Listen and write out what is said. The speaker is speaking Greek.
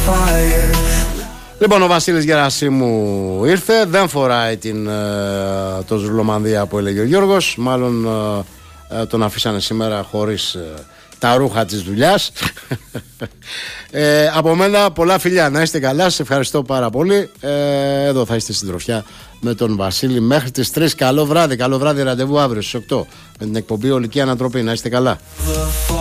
Λοιπόν, ο Βασίλης Γερασίμου ήρθε, δεν φοράει το ζουρλομανδία που έλεγε ο Γιώργος. Μάλλον τον αφήσανε σήμερα χωρίς τα ρούχα της δουλειάς. Από μένα πολλά φιλιά, να είστε καλά, σε ευχαριστώ πάρα πολύ. Εδώ θα είστε στην τροφιά με τον Βασίλη μέχρι τις 3. Καλό βράδυ, ραντεβού αύριο στις 8 με την εκπομπή Ολική Ανατροπή. Να είστε καλά.